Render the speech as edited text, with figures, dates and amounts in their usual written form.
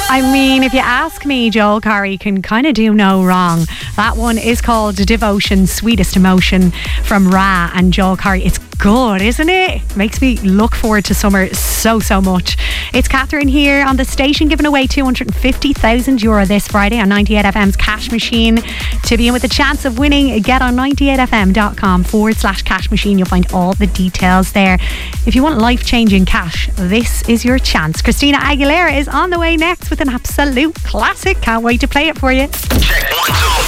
I mean, if you ask me, Joel Corry can kind of do no wrong. That one is called Devotion, Sweetest Emotion from Ra and Joel Corry. It's good, isn't it? Makes me look forward to summer so much. It's Catherine here on the station giving away €250,000 this Friday on 98FM's Cash Machine. To be in with a chance of winning, get on 98fm.com/cash machine. You'll find all the details there. If you want life-changing cash, this is your chance. Christina Aguilera is on the way next with an absolute classic. Can't wait to play it for you. Check 1, 2.